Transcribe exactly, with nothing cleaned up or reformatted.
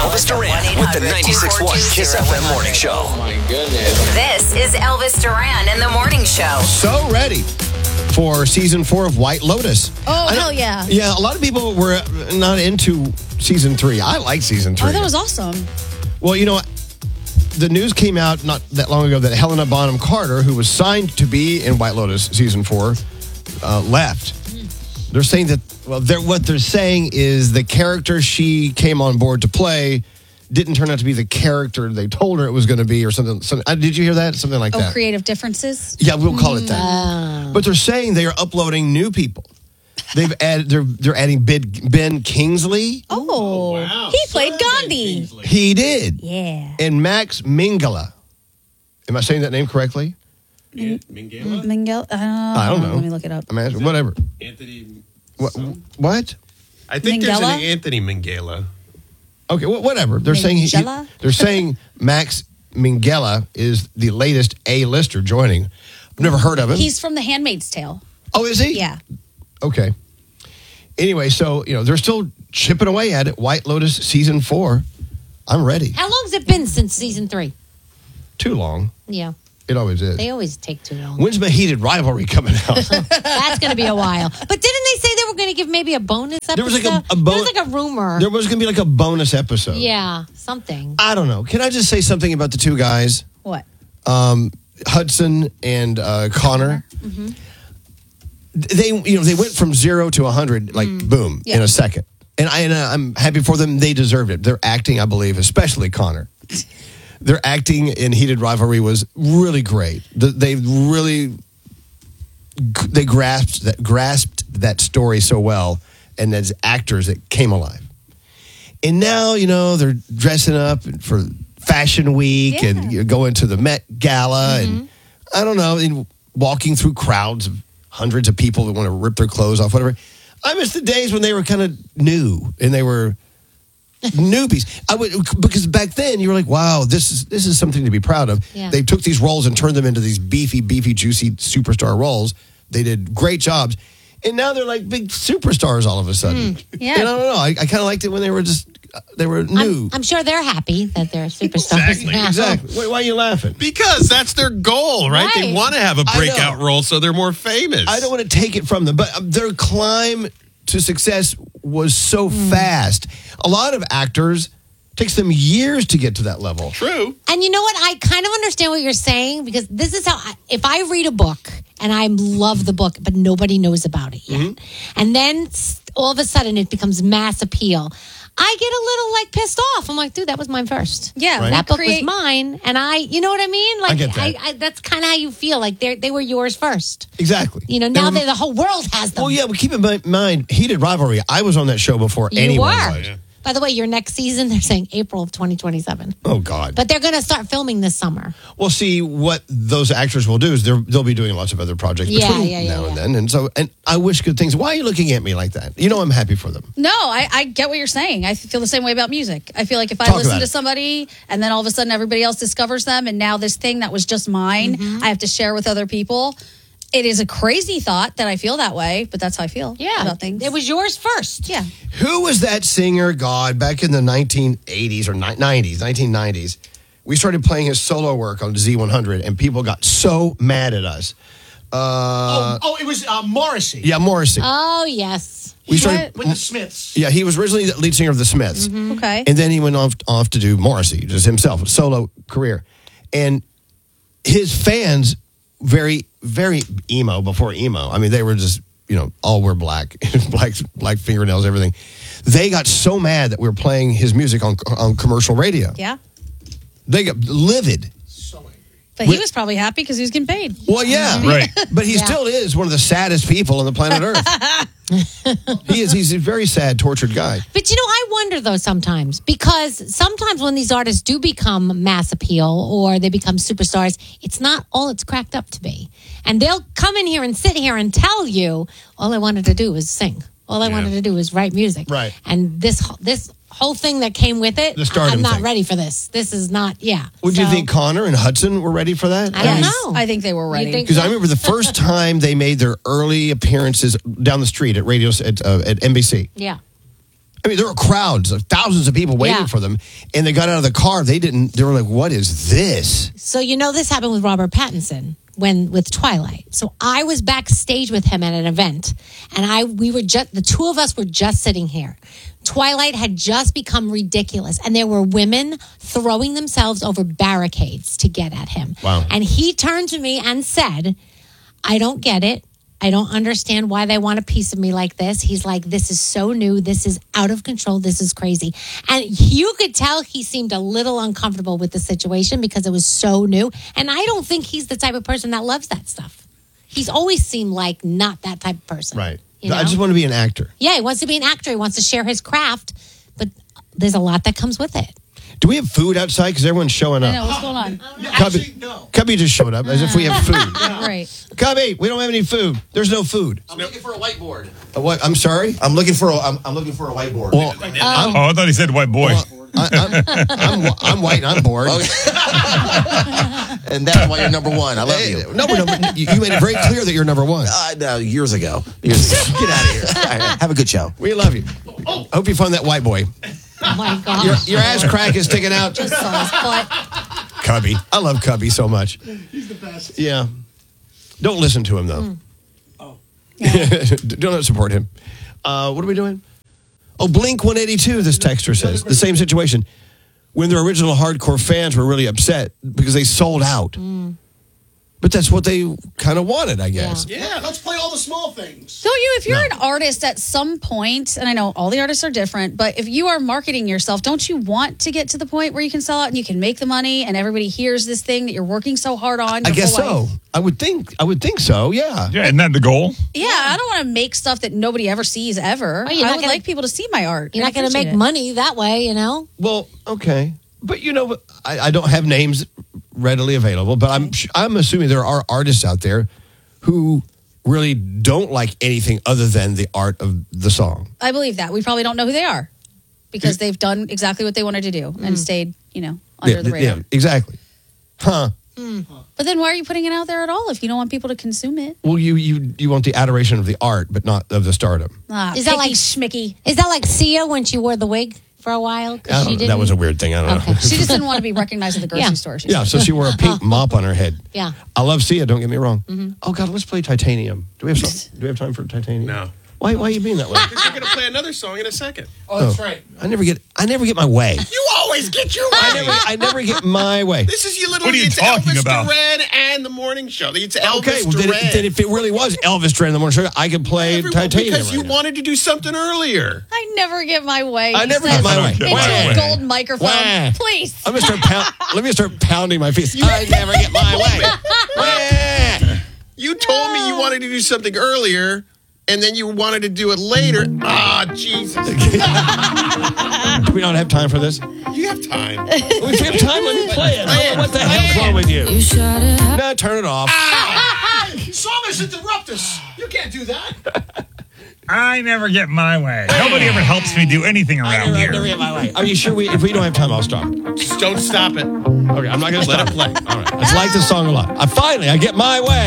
Elvis Duran with the ninety-six point one Kiss F M Morning Show. Oh, my goodness. This is Elvis Duran in the Morning Show. So ready for season four of White Lotus. Oh, I know- hell yeah. Yeah, a lot of people were not into season three. I like season three. Oh, that was awesome. Well, you know, the news came out not that long ago that Helena Bonham Carter, who was signed to be in White Lotus season four, uh, left. Mm. They're saying that, well, they're, what they're saying is the character she came on board to play didn't turn out to be the character they told her it was going to be or something. something uh, did you hear that? Something like Oh, that. creative differences? Yeah, we'll call it that. But they're saying they are uploading new people. They've added. They're they're adding Ben Kingsley. Oh, wow. he played Gandhi. He did. Yeah. And Max Minghella. Am I saying that name correctly? Minghella? Mingel? Uh, I don't know. Let me look it up. I'm asking, whatever. Anthony. What? What? I think there's Minghella? an Anthony Minghella. Okay, wh- whatever. They're saying he, Minghella? they're saying Max Minghella is the latest A-lister joining. I've never heard of him. He's from The Handmaid's Tale. Oh, is he? Yeah. Okay. Anyway, so, you know, they're still chipping away at it. White Lotus season four. I'm ready. How long's it been since season three? Too long. Yeah, It always is. they always take too long. When's my heated rivalry coming out? That's going to be a while. But didn't they say they were going to give maybe a bonus episode? There was like a- a bo- There was like a rumor. There was going to be like a bonus episode. yeah, something. I don't know. Can I just say something about the two guys, What? um, Hudson and uh, Connor? Mm-hmm. They, you know, they went from zero to a hundred, like boom, Yeah. in a second. And, I, and uh, I'm happy for them. They deserved it. Their acting, I believe, especially Connor, their acting in Heated Rivalry was really great. The- They really they grasped that grasped that story so well, and as actors, it came alive. And now, you know, they're dressing up for Fashion Week Yeah. and you know, going to the Met Gala, and I don't know, and walking through crowds of hundreds of people that want to rip their clothes off, whatever. I miss the days when they were kind of new and they were newbies. I would because back then you were like, wow, this is this is something to be proud of. Yeah. They took these roles and turned them into these beefy, beefy, juicy superstar roles. They did great jobs. And now they're like big superstars all of a sudden. Yeah. And I don't know. I, I kind of liked it when they were just, uh, they were new. I'm, I'm sure they're happy that they're superstars Exactly, now. exactly. Why, why are you laughing? Because that's their goal, right? They Right. want to have a I know. breakout role so they're more famous. I don't want to take it from them, but um, their climb to success was so fast. A lot of actors takes them years to get to that level. True. And you know what? I kind of understand what you're saying because this is how, I, if I read a book and I love the book, but nobody knows about it yet, and then s- all of a sudden it becomes mass appeal, I get a little like pissed off. I'm like, dude, that was mine first. Yeah. Right. That book create- was mine, and I, you know what I mean? Like, I get that. I, I, that's kind of how you feel. Like they they were yours first. Exactly. You know, They now were- they, the whole world has them. Well, yeah, but keep in mi- mind, Heated Rivalry, I was on that show before you anyone were. was. By the way, your next season, they're saying April of twenty twenty-seven. Oh, God. But they're going to start filming this summer. Well, see, what those actors will do is they're, they'll be doing lots of other projects Yeah, between yeah, yeah, now and yeah. then. And so, and I wish good things. Why are you looking at me like that? You know I'm happy for them. No, I, I get what you're saying. I feel the same way about music. I feel like if I Talk listen about to it. somebody and then all of a sudden everybody else discovers them and now this thing that was just mine, I have to share with other people. It is a crazy thought that I feel that way, but that's how I feel Yeah. about things. It was yours first. yeah. Who was that singer, God, back in the nineteen eighties or ni- nineties, nineteen nineties? We started playing his solo work on Z one hundred, and people got so mad at us. Uh, oh, oh, it was uh, Morrissey yeah, Morrissey. Oh, yes. we started. with the Smiths. Yeah, he was originally the lead singer of the Smiths. Okay. And then he went off off to do Morrissey, just himself, a solo career. And his fans, very, very emo before emo. I mean, they were just, you know, all were black, black, black fingernails, everything. They got so mad that we were playing his music on on commercial radio. yeah. They got livid. But he With- was probably happy because he was getting paid. Well, yeah, Right. But he Yeah. still is one of the saddest people on the planet Earth. he is. He's a very sad, tortured guy. But you know, I wonder though sometimes because sometimes when these artists do become mass appeal or they become superstars, it's not all it's cracked up to be. And they'll come in here and sit here and tell you, all I wanted to do was sing. All I wanted to do was write music. Right. And this this whole thing that came with it, The stardom I'm not thing. ready for this. This is not, yeah. Would you So, think Connor and Hudson were ready for that? I don't Yes. know. I think they were ready. You think Because I so? remember the first time they made their early appearances down the street at radio at, uh, at N B C. Yeah. I mean, there were crowds of thousands of people waiting Yeah. for them, and they got out of the car. They didn't. They were like, "What is this?" So you know this happened with Robert Pattinson when with Twilight. So I was backstage with him at an event, and I we were just the two of us were just sitting here. Twilight had just become ridiculous, and there were women throwing themselves over barricades to get at him. Wow. And he turned to me and said, "I don't get it. I don't understand why they want a piece of me like this." He's like, "This is so new. This is out of control. This is crazy." And you could tell he seemed a little uncomfortable with the situation because it was so new. And I don't think he's the type of person that loves that stuff. He's always seemed like not that type of person. Right. You know? I just want to be an actor. Yeah, he wants to be an actor. He wants to share his craft. But there's a lot that comes with it. Do we have food outside? Because everyone's showing I up. know what's going on. Actually, no. Cubby just showed up as if we have food. Great. Cubby, we don't have any food. There's no food. I'm looking for a whiteboard. Uh, what? I'm sorry. I'm looking for a. I'm, I'm looking for a whiteboard. Well, I'm, Oh, I thought he said white boy. I, I'm, I'm, I'm white and I'm bored. And that's why you're number one. I love Hey, you. no, no, but you you made it very clear that you're number one. Uh, no, years ago. Years ago. Get out of here. All right, have a good show. We love you. I hope you find that white boy. Oh, my God. Your, your ass crack is sticking out. Just saw his butt. Cubby. I love Cubby so much. He's the best. Yeah. Don't listen to him, though. Mm. Oh. Don't support him. Uh, what are we doing? Oh, Blink one eighty-two, this texter says. The same situation. When their original hardcore fans were really upset because they sold out. But that's what they kind of wanted, I guess. Yeah, let's play all the small things. Don't you, if you're an artist at some point, and I know all the artists are different, but if you are marketing yourself, don't you want to get to the point where you can sell out and you can make the money and everybody hears this thing that you're working so hard on? I your guess whole so. life? I would think. I would think so. Yeah. Yeah, isn't that the goal? Yeah, I don't want to make stuff that nobody ever sees ever. Oh, you're I not would gonna- like people to see my art. You're and not going to appreciate make it. money that way, you know? Well, okay, but you know, I, I don't have names readily available, but I'm I'm assuming there are artists out there who really don't like anything other than the art of the song. I believe that. We probably don't know who they are because they've done exactly what they wanted to do and stayed, you know, under Yeah, the radar. yeah, exactly. Huh. But then why are you putting it out there at all if you don't want people to consume it? Well, you you you want the adoration of the art, but not of the stardom. Ah, Is that like- schmicky? Is that like Sia when she wore the wig for a while? 'Cause I she don't know. didn't. That was a weird thing. I don't Okay. know. She just didn't want to be recognized at the grocery Yeah. store. She Yeah, said. so she wore a pink mop on her head. Yeah. I love Sia. Don't get me wrong. Oh God, let's play Titanium. Do we have some, Do we have time for Titanium? No. Why? Why are you being that way? Because we're going to play another song in a second. Oh, that's right. I never get. I never get my way. You always get your I way. never. I never get my way. This is you literally. What are you it's talking Elvis about? Duran and the morning show. It's Elvis Okay, well, then, Duran. it- then if it really was Elvis Duran in the morning show, I could play Everyone- Titanium. because right you now. wanted to do something earlier. I never get my way. I He never says get my way. Into Wah. a gold microphone. Wah. Please. I'm gonna start. Pound, let me start pounding my feet. I never get my way. Wah. You told me you wanted to do something earlier, and then you wanted to do it later. Ah, Jesus. We don't have time for this. You have time. If we have time, let me play it. Play it. What the Play hell's it. wrong with you? No, turn it off. Songs interrupt us. You can't do that. I never get my way. Nobody ever helps me do anything around here. get my way. Are you sure? We, if we don't have time, I'll stop. Just don't stop it. Okay, I'm not gonna Let stop. it play. All right. I like this song a lot. I finally, I get my way.